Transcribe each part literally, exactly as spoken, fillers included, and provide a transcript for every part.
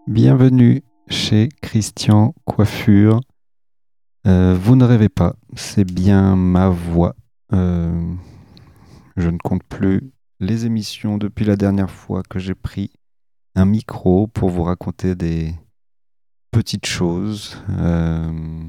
Bienvenue chez Christian Coiffure. Euh, vous ne rêvez pas, c'est bien ma voix. Euh, je ne compte plus les émissions depuis la dernière fois que j'ai pris un micro pour vous raconter des petites choses. Euh,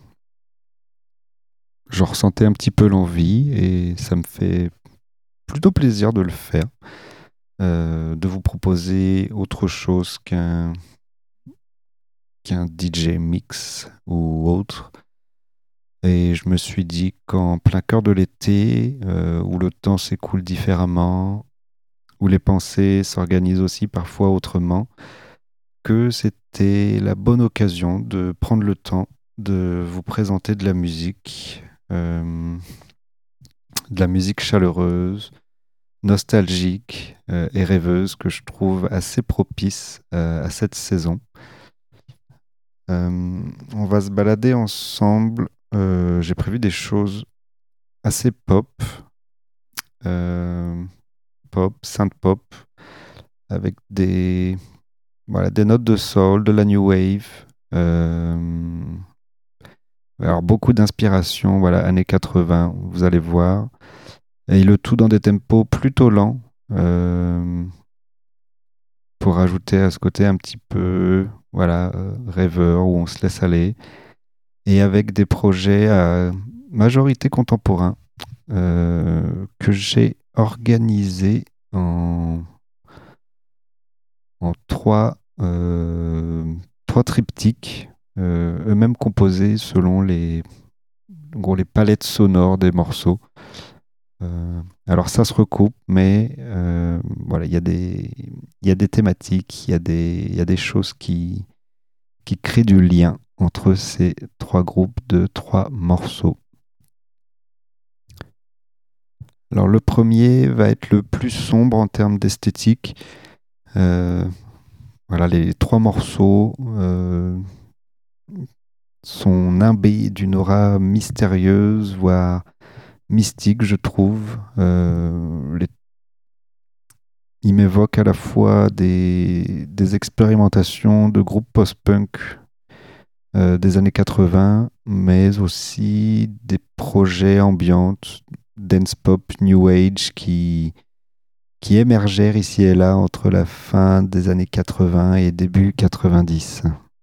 j'en ressentais un petit peu l'envie et ça me fait plutôt plaisir de le faire, euh, de vous proposer autre chose qu'un qu'un D J mix ou autre. Et je me suis dit qu'en plein cœur de l'été, euh, où le temps s'écoule différemment, où les pensées s'organisent aussi parfois autrement, que c'était la bonne occasion de prendre le temps de vous présenter de la musique, euh, de la musique chaleureuse, nostalgique euh, et rêveuse que je trouve assez propice euh, à cette saison. Euh, on va se balader ensemble. Euh, j'ai prévu des choses assez pop, euh, pop, synth pop, avec des, voilà, des notes de soul, de la new wave. euh, alors beaucoup d'inspiration, voilà, années quatre-vingts, vous allez voir. Et le tout dans des tempos plutôt lents, euh, pour ajouter à ce côté un petit peu, voilà, euh, rêveur, où on se laisse aller. Et avec des projets à majorité contemporain, euh, que j'ai organisés en en trois, euh, trois triptyques, euh, eux-mêmes composés selon les, en gros, les palettes sonores des morceaux. Euh, alors ça se recoupe, mais euh, voilà, il y a des, il y a des thématiques, il y a des, il y a des choses qui, qui créent du lien entre ces trois groupes de trois morceaux. Alors le premier va être le plus sombre en termes d'esthétique. Euh, voilà, les trois morceaux euh, sont imbés d'une aura mystérieuse, voire mystique, je trouve. Euh, les... Il m'évoque à la fois des, des expérimentations de groupes post-punk euh, des années quatre-vingts, mais aussi des projets ambiantes, dance pop, new age, qui, qui émergèrent ici et là entre la fin des années quatre-vingts et début quatre-vingt-dix.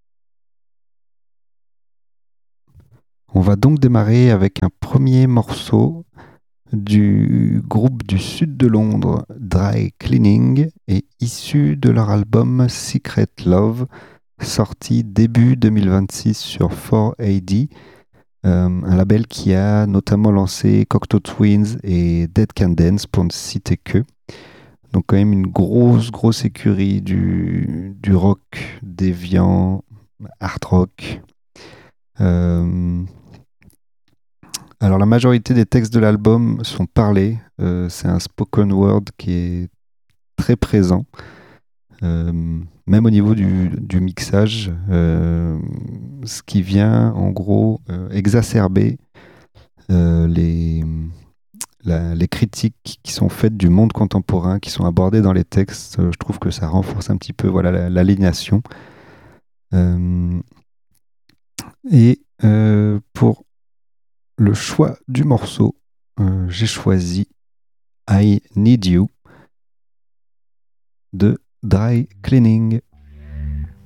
On va donc démarrer avec un premier morceau du groupe du sud de Londres, Dry Cleaning, et issu de leur album Secret Love, sorti début deux mille vingt-six sur quatre A D, euh, un label qui a notamment lancé Cocteau Twins et Dead Can Dance, pour ne citer que. Donc quand même une grosse, grosse écurie du, du rock déviant, hard rock. Euh, Alors la majorité des textes de l'album sont parlés. Euh, c'est un spoken word qui est très présent, euh, même au niveau du, du mixage, euh, ce qui vient en gros euh, exacerber euh, les, la- les critiques qui sont faites du monde contemporain, qui sont abordées dans les textes. Euh, Je trouve que ça renforce un petit peu, voilà, la- l'alignation. Euh, et euh, pour le choix du morceau, euh, j'ai choisi I Need You de Dry Cleaning.